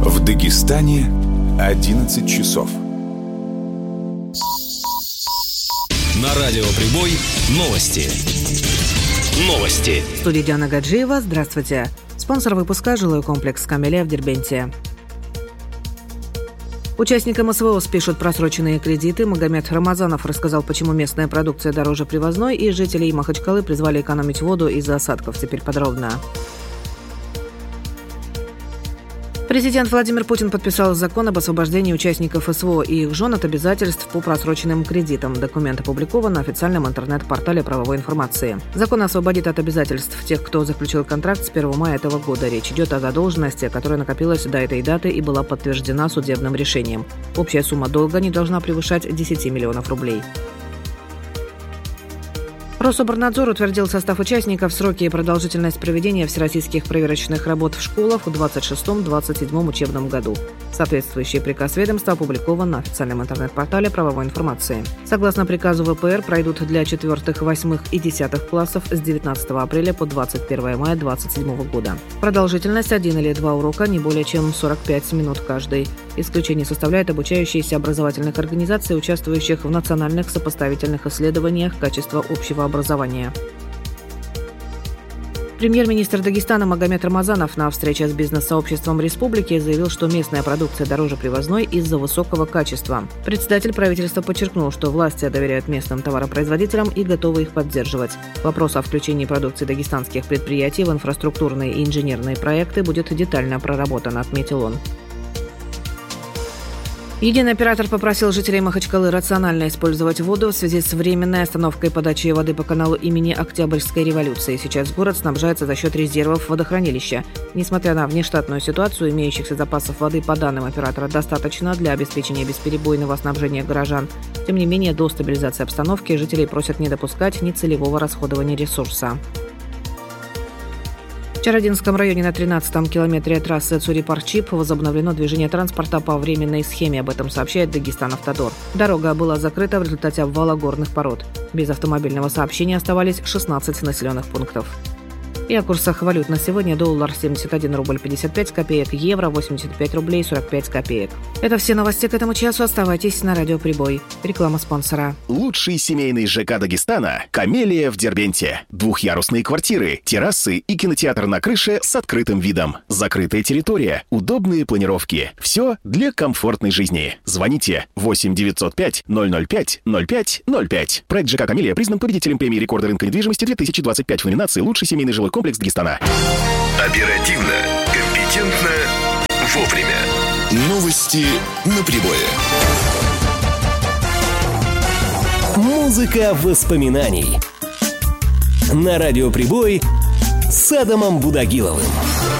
В Дагестане 11 часов. На радио «Прибой» новости. В студии Диана Гаджиева. Здравствуйте. Спонсор выпуска – жилой комплекс «Камелия» в Дербенте. Участникам СВО спишут просроченные кредиты. Магомед Рамазанов рассказал, почему местная продукция дороже привозной, и жителей Махачкалы призвали экономить воду из-за осадков. Теперь подробно. Президент Владимир Путин подписал закон об освобождении участников СВО и их жен от обязательств по просроченным кредитам. Документ опубликован на официальном интернет-портале правовой информации. Закон освободит от обязательств тех, кто заключил контракт с 1 мая этого года. Речь идет о задолженности, которая накопилась до этой даты и была подтверждена судебным решением. Общая сумма долга не должна превышать 10 миллионов рублей. Рособорнадзор утвердил состав участников, сроки и продолжительность проведения всероссийских проверочных работ в школах в 26-27 учебном году. Соответствующий приказ ведомства опубликован на официальном интернет-портале правовой информации. Согласно приказу ВПР, пройдут для 4, 8 и 10 классов с 19 апреля по 21 мая 2027 года. Продолжительность 1 или 2 урока, не более чем 45 минут каждый. Исключение составляет обучающиеся образовательных организаций, участвующих в национальных сопоставительных исследованиях качества общего образования. Премьер-министр Дагестана Магомед Рамазанов на встрече с бизнес-сообществом республики заявил, что местная продукция дороже привозной из-за высокого качества. Председатель правительства подчеркнул, что власти доверяют местным товаропроизводителям и готовы их поддерживать. Вопрос о включении продукции дагестанских предприятий в инфраструктурные и инженерные проекты будет детально проработан, отметил он. Единый оператор попросил жителей Махачкалы рационально использовать воду в связи с временной остановкой подачи воды по каналу имени Октябрьской революции. Сейчас город снабжается за счет резервов водохранилища. Несмотря на внештатную ситуацию, имеющихся запасов воды по данным оператора достаточно для обеспечения бесперебойного снабжения горожан. Тем не менее, до стабилизации обстановки жителей просят не допускать нецелевого расходования ресурса. В Чародинском районе на 13-м километре трассы Цури-Парчип возобновлено движение транспорта по временной схеме, об этом сообщает Дагестан-Автодор. Дорога была закрыта в результате обвала горных пород. Без автомобильного сообщения оставались 16 населенных пунктов. И о курсах валют на сегодня: доллар 71 рубль 55 копеек, евро 85 рублей 45 копеек. Это все новости к этому часу. Оставайтесь на радио «Прибой». Реклама спонсора. Лучший семейный ЖК Дагестана «Камелия» в Дербенте. Двухъярусные квартиры, террасы и кинотеатр на крыше с открытым видом. Закрытая территория, удобные планировки. Все для комфортной жизни. Звоните 8 905 005 05 05. Проект ЖК «Камелия» признан победителем премии рекорда рынка недвижимости 2025 в номинации «Лучший семейный жилой комплекс Дагестана». Оперативно, компетентно, вовремя. Новости на Прибое. Музыка воспоминаний. На радио «Прибой» с Адамом Будагиловым.